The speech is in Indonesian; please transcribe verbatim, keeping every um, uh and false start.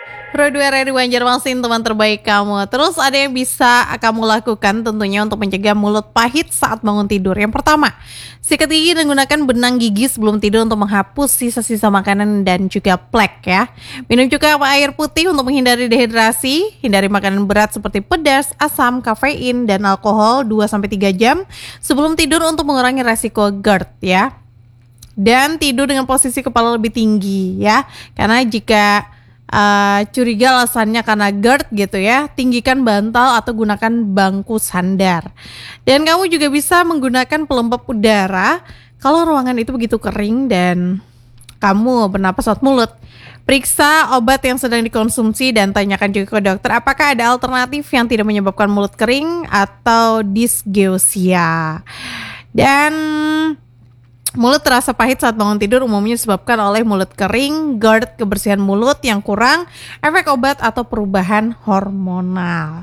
Radio R R I Banjarmasin, teman terbaik kamu. Terus ada yang bisa kamu lakukan tentunya untuk mencegah mulut pahit saat bangun tidur. Yang pertama, sikat gigi dan gunakan benang gigi sebelum tidur untuk menghapus sisa-sisa makanan dan juga plek ya. Minum juga air putih untuk menghindari dehidrasi. Hindari makanan berat seperti pedas, asam, kafein, dan alkohol dua sampai tiga jam sebelum tidur untuk mengurangi resiko GERD ya. Dan tidur dengan posisi kepala lebih tinggi ya. Karena jika Uh, curiga alasannya karena GERD gitu ya, tinggikan bantal atau gunakan bangku sandar. Dan kamu juga bisa menggunakan pelembab udara kalau ruangan itu begitu kering dan kamu bernapas lewat mulut. Periksa obat yang sedang dikonsumsi dan tanyakan juga ke dokter apakah ada alternatif yang tidak menyebabkan mulut kering atau dysgeusia. Dan mulut terasa pahit saat bangun tidur umumnya disebabkan oleh mulut kering, GERD, kebersihan mulut yang kurang, efek obat atau perubahan hormonal.